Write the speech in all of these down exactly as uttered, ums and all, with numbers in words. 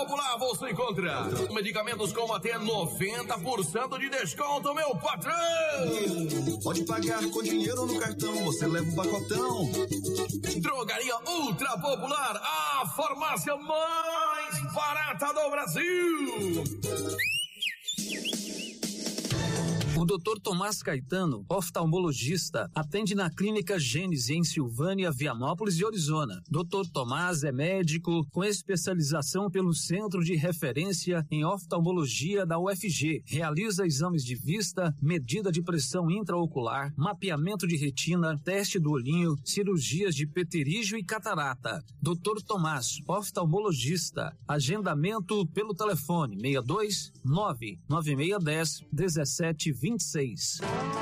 Popular você encontra medicamentos com até noventa por cento de desconto, meu patrão! Pode pagar com dinheiro ou no cartão, você leva um pacotão. Drogaria Ultra Popular, a farmácia mais barata do Brasil! O doutor Tomás Caetano, oftalmologista, atende na Clínica Gênese em Silvânia, Vianópolis e Orizona. doutor Tomás é médico com especialização pelo Centro de Referência em Oftalmologia da U F G. Realiza exames de vista, medida de pressão intraocular, mapeamento de retina, teste do olhinho, cirurgias de pterígio e catarata. doutor Tomás, oftalmologista. Agendamento pelo telefone seis dois nove nove seis um zero um sete vinte e seis.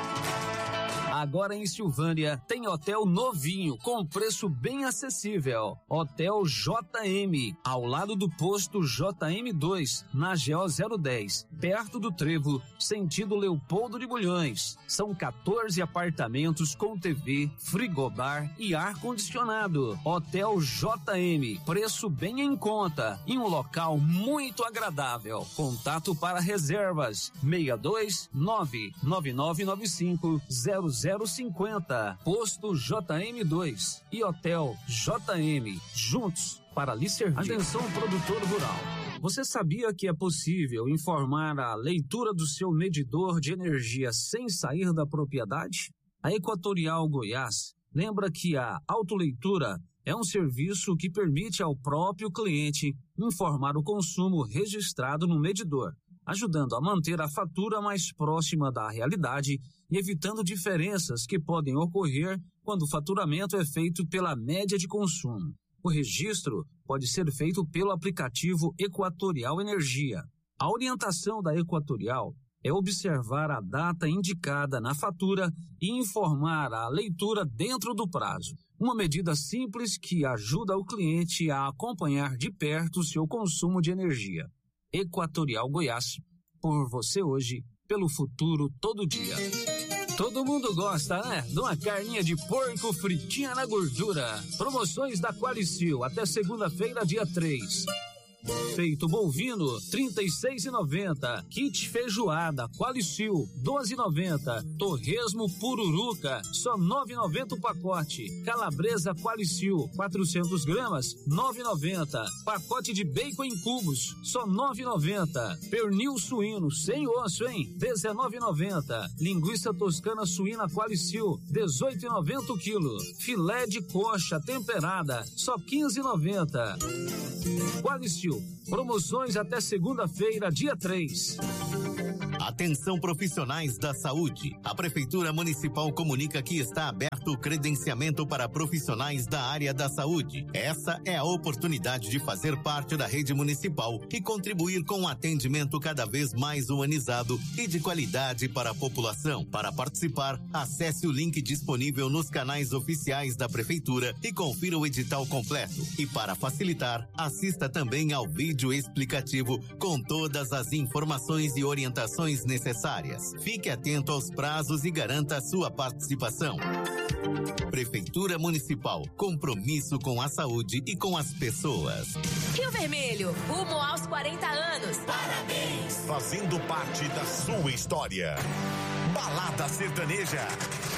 Agora em Silvânia tem hotel novinho com preço bem acessível. Hotel J M, ao lado do posto J M dois, na G O zero dez, perto do Trevo, sentido Leopoldo de Bulhões. São quatorze apartamentos com T V, frigobar e ar-condicionado. Hotel J M, preço bem em conta e um local muito agradável. Contato para reservas seis dois nove nove nove nove cinco zero zero cinco zero. Posto J M dois e Hotel J M, juntos para lhe servir. Atenção, produtor rural. Você sabia que é possível informar a leitura do seu medidor de energia sem sair da propriedade? A Equatorial Goiás lembra que a autoleitura é um serviço que permite ao próprio cliente informar o consumo registrado no medidor, ajudando a manter a fatura mais próxima da realidade e evitando diferenças que podem ocorrer quando o faturamento é feito pela média de consumo. O registro pode ser feito pelo aplicativo Equatorial Energia. A orientação da Equatorial é observar a data indicada na fatura e informar a leitura dentro do prazo. Uma medida simples que ajuda o cliente a acompanhar de perto o seu consumo de energia. Equatorial Goiás, por você hoje, pelo futuro todo dia. Todo mundo gosta, né? De uma carninha de porco fritinha na gordura. Promoções da Qualicil até segunda-feira, dia três. Peito bovino, trinta e seis reais e noventa centavos. Kit feijoada, Qualicil, doze reais e noventa centavos. Torresmo pururuca, só nove reais e noventa centavos o pacote. Calabresa Qualicil, quatrocentas gramas, nove reais e noventa centavos. Pacote de bacon em cubos, só nove reais e noventa centavos. Pernil suíno, sem osso, hein? dezenove reais e noventa centavos. Linguiça toscana suína Qualicil, dezoito reais e noventa centavos o quilo. Filé de coxa temperada, só quinze reais e noventa centavos. Qualicil, promoções até segunda-feira, dia três. Atenção, profissionais da saúde. A Prefeitura Municipal comunica que está aberto o credenciamento para profissionais da área da saúde. Essa é a oportunidade de fazer parte da rede municipal e contribuir com um atendimento cada vez mais humanizado e de qualidade para a população. Para participar, acesse o link disponível nos canais oficiais da Prefeitura e confira o edital completo. E para facilitar, assista também ao vídeo explicativo com todas as informações e orientações necessárias. Fique atento aos prazos e garanta a sua participação. Prefeitura Municipal, compromisso com a saúde e com as pessoas. Rio Vermelho, rumo aos quarenta anos. Parabéns! Fazendo parte da sua história. Balada Sertaneja.